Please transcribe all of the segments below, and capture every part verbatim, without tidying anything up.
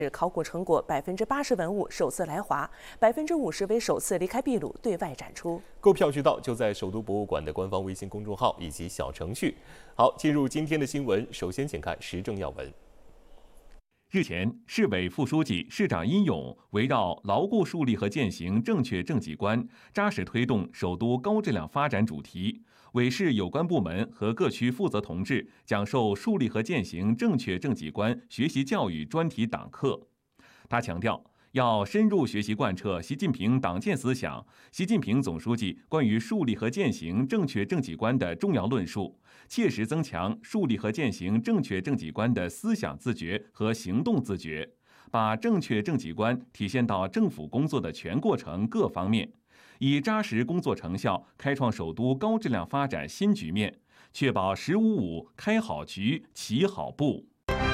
考古成果百分之八十文物首次来华，百分之五十为首次离开秘鲁对外展出。 购票渠道就在首都博物馆的官方微信公众号以及小程序。好，进入今天的新闻，首先请看时政要闻。 日前，市委副书记、市长殷勇围绕牢固树立和践行正确政绩观，扎实推动首都高质量发展主题，委市有关部门和各区负责同志讲授树立和践行正确政绩观学习教育专题党课。他强调，要深入学习贯彻习近平党建思想、习近平总书记关于树立和践行正确政绩观的重要论述，切实增强树立和践行正确政绩观的思想自觉和行动自觉，把正确政绩观体现到政府工作的全过程各方面，以扎实工作成效开创首都高质量发展新局面，确保“十五五”开好局、起好步。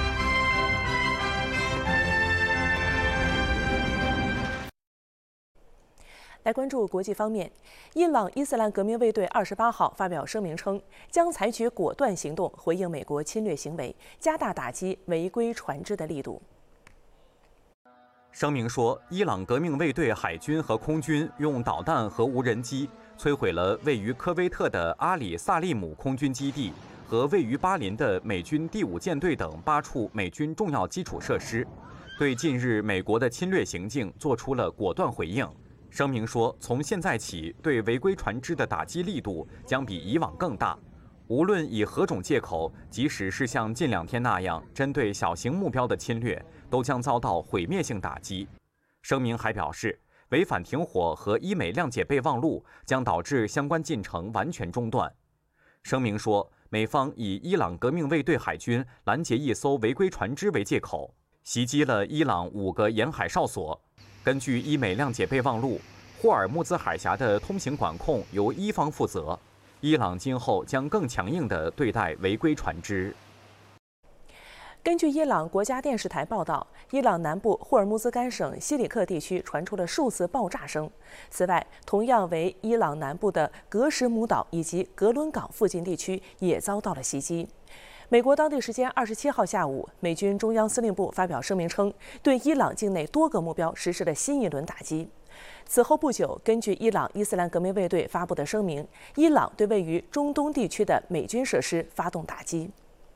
来关注国际方面，伊朗伊斯兰革命卫队二十八号发表声明称，将采取果断行动回应美国侵略行为，加大打击违规船只的力度。 声明说，伊朗革命卫队海军和空军用导弹和无人机摧毁了位于科威特的阿里萨利姆空军基地和位于巴林的美军第五舰队等八处美军重要基础设施，对近日美国的侵略行径做出了果断回应。声明说，从现在起，对违规船只的打击力度将比以往更大，无论以何种借口，即使是像近两天那样针对小型目标的侵略，都将遭到毁灭性打击。声明还表示，违反停火和伊美谅解备忘录将导致相关进程完全中断。声明说，美方以伊朗革命卫队海军拦截一艘违规船只为借口，袭击了伊朗五个沿海哨所。根据伊美谅解备忘录，霍尔木兹海峡的通行管控由伊方负责，伊朗今后将更强硬地对待违规船只。 根据伊朗国家电视台报道，伊朗南部霍尔木兹干省西里克地区传出了数次爆炸声。此外，同样为伊朗南部的格什姆岛以及格伦港附近地区也遭到了袭击。美国当地时间二十七号下午，美军中央司令部发表声明称，对伊朗境内多个目标实施了新一轮打击。此后不久，根据伊朗伊斯兰革命卫队发布的声明，伊朗对位于中东地区的美军设施发动打击。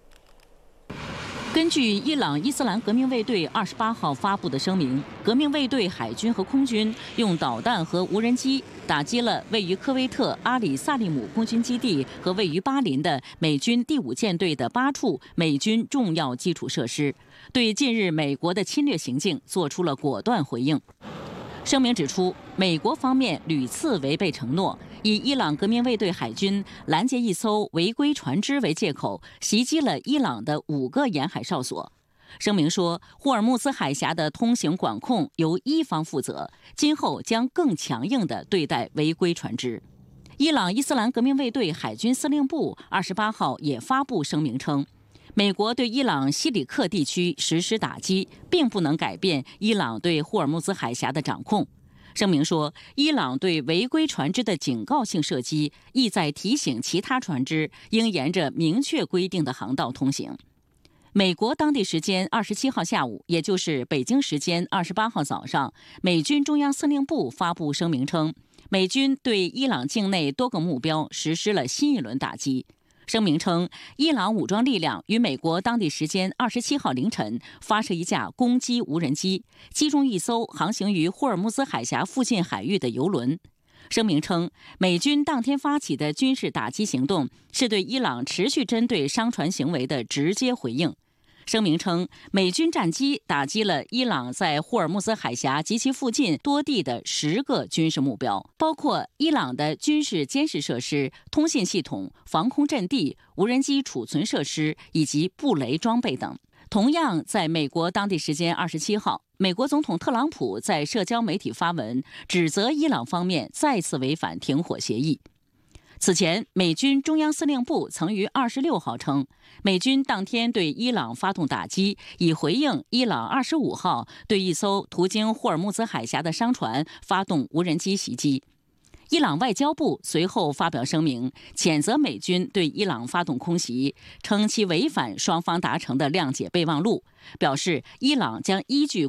根据伊朗伊斯兰革命卫队二十八号发布的声明，革命卫队海军和空军用导弹和无人机打击了位于科威特阿里萨利姆空军基地和位于巴林的美军第五舰队的八处美军重要基础设施，对近日美国的侵略行径做出了果断回应。声明指出，美国方面屡次违背承诺，以伊朗革命卫队海军拦截一艘违规船只为借口，袭击了伊朗的五个沿海哨所。声明说，霍尔木兹海峡的通行管控由伊方负责，今后将更强硬地对待违规船只。伊朗伊斯兰革命卫队海军司令部二十八号也发布声明称，美国对伊朗西里克地区实施打击，并不能改变伊朗对霍尔木兹海峡的掌控。声明说，伊朗对违规船只的警告性射击，意在提醒其他船只应沿着明确规定的航道通行。美国当地时间二十七号下午，也就是北京时间二十八号早上，美军中央司令部发布声明称，美军对伊朗境内多个目标实施了新一轮打击。声明称，伊朗武装力量于美国当地时间二十七号凌晨发射一架攻击无人机，击中一艘航行于霍尔木兹海峡附近海域的油轮。声明称，美军当天发起的军事打击行动是对伊朗持续针对商船行为的直接回应。声明称，美军战机打击了伊朗在霍尔木兹海峡及其附近多地的十个军事目标，包括伊朗的军事监视设施、通信系统、防空阵地、无人机储存设施以及布雷装备等。同样，在美国当地时间二十七号，美国总统特朗普在社交媒体发文，指责伊朗方面再次违反停火协议。此前，美军中央司令部曾于二十六号称，美军当天对伊朗发动打击，以回应伊朗二十五号对一艘途经霍尔木兹海峡的商船发动无人机袭击。伊朗外交部随后发表声明，谴责美军对伊朗发动空袭，称其违反双方达成的谅解备忘录，表示伊朗将依据